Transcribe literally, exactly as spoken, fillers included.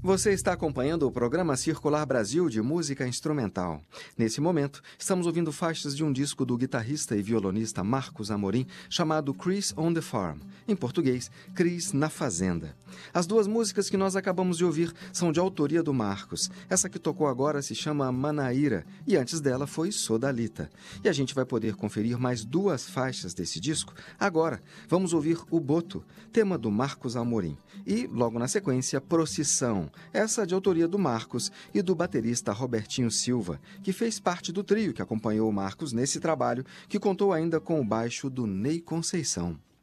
Você está acompanhando o programa Circular Brasil de música instrumental. Nesse momento, estamos ouvindo faixas de um disco do guitarrista e violonista Marcos Amorim, chamado Chris on the Farm, em português, Chris na Fazenda. As duas músicas que nós acabamos de ouvir são de autoria do Marcos. Essa que tocou agora se chama Manaíra e antes dela foi Sodalita. E a gente vai poder conferir mais duas faixas desse disco. Agora, vamos ouvir O Boto, tema do Marcos Amorim. E, logo na sequência, Procissão, essa de autoria do Marcos e do baterista Robertinho Silva, que fez parte do trio que acompanhou o Marcos nesse trabalho, que contou ainda com o baixo do Ney Conceição.